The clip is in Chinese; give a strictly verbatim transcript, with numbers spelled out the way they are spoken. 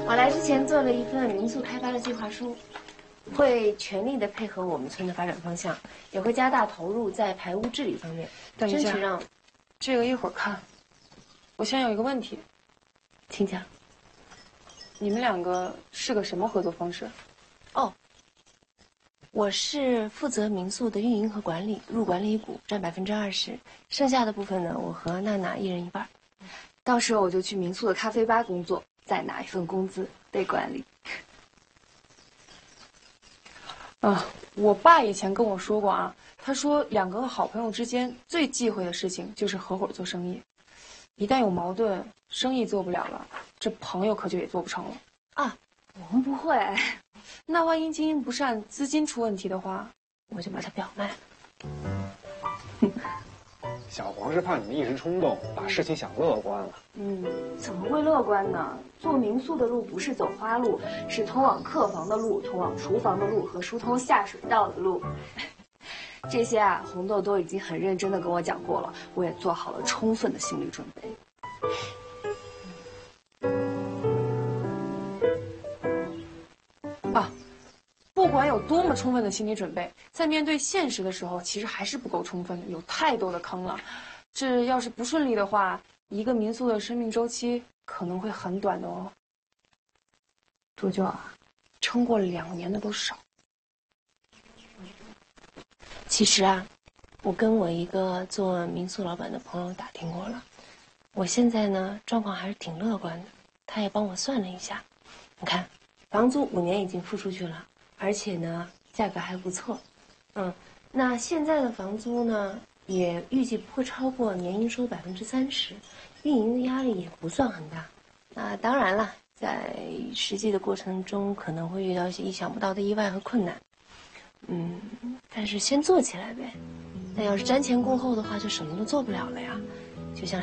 我来之前做了一份民宿开发的计划书，会全力的配合我们村的发展方向，也会加大投入在排污治理方面， 等一下， 争取让这个一会儿看。我先有一个问题， 请讲。 你们两个是个什么合作方式？ 哦，我是负责民宿的运营和管理，入管理股占百分之二十，剩下的部分呢，我和娜娜一人一半。 到时候我就去民宿的咖啡吧工作，再拿一份工资被管理。 啊，我爸以前跟我说过啊，他说两个好朋友之间最忌讳的事情就是合伙做生意，一旦有矛盾，生意做不了了，这朋友可就也做不成了。 啊，我们不会。 那万一经营不善，资金出问题的话， 我就把它表卖了。 小黄是怕你们一时冲动，把事情想乐观了。 嗯，怎么会乐观呢？做民宿的路不是走花路，是通往客房的路、通往厨房的路和疏通下水道的路。这些啊，红豆都已经很认真的跟我讲过了，我也做好了充分的心理准备。 啊，不管有多么充分的心理准备，在面对现实的时候，其实还是不够充分的，有太多的坑了。这要是不顺利的话，一个民宿的生命周期可能会很短的哦。 多久啊？ 撑过两年的都少。 其实啊，我跟我一个做民宿老板的朋友打听过了，我现在呢状况还是挺乐观的。他也帮我算了一下，你看，房租五年已经付出去了，而且呢价格还不错。嗯，那现在的房租呢，也预计不会超过年营收百分之三十，运营的压力也不算很大。那当然了，在实际的过程中可能会遇到一些意想不到的意外和困难。嗯，但是先做起来呗。那要是瞻前顾后的话，就什么都做不了了呀。就像